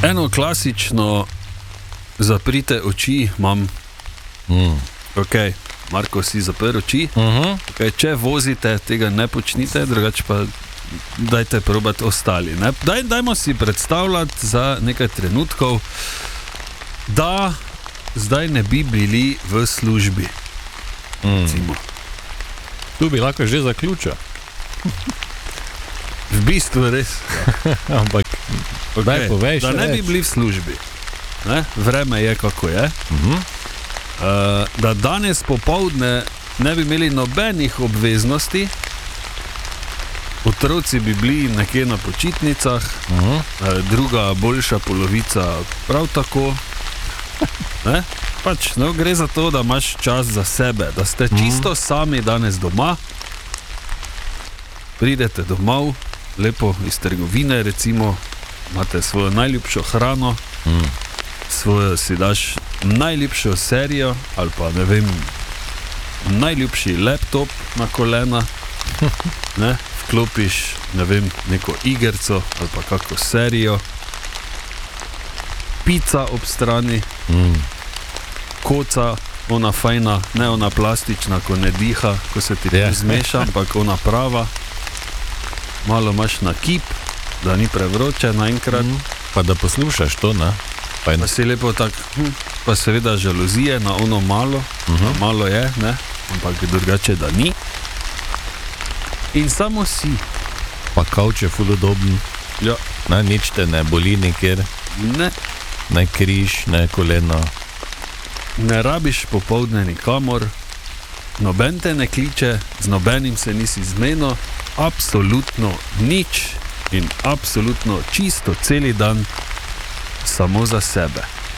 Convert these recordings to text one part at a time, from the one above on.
Eno klasično zaprite oči imam. Ok, Marko, si zaprl oči. Okay, če vozite, tega ne počnite, drugače pa dajte probati ostali. Ne? Dajmo si predstavljati za nekaj trenutkov, da zdaj ne bi bili v službi. Tu bi lahko že zaključil. V bistvu res. Ampak, Okay, povej, da ne bi bili v službi. Ne? Vreme je, kako je. Da danes popoldne ne bi imeli nobenih obveznosti, otroci bi bili nekje na počitnicah, druga boljša polovica prav tako. Ne? Pač, no, gre za to, da imaš čas za sebe, da ste čisto sami danes doma, pridete domov, lepo iz trgovine recimo, imate svojo najljubšo hrano, svojo si daš najljubšo serijo ali pa ne vem, najljubši laptop na kolena, ne? Vklopiš, ne vem, neko igerco ali pa kako serijo, pica ob strani, koca, ona fajna, ne ona plastična, ko ne diha, ko se ti zmeša, ampak ona prava, malo imaš na kip, da ni prevroče naenkrat. Pa da poslušaš to, ne? Pa si lepo tak, pa seveda žaluzije na ono malo, malo je, ne? Ampak drugače, da ni. In samo si. Pa kavč je ful udoben. Ja. Ne, nič te ne boli nikjer. Ne. Ne križ, ne koleno. Ne rabiš popoldne nikamor, noben te ne kliče, z nobenim se nisi zmenil, absolutno nič in absolutno čisto celi dan samo za sebe.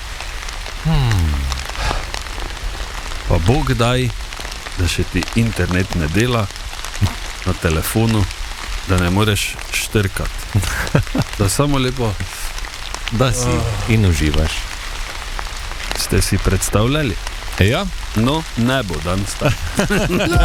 Pa Bog daj, da še ti internet ne dela na telefonu, da ne moreš štrkati. Da samo lepo, da si in uživaš. Ste si predstavljali? Ja? No, ne bo danes tako.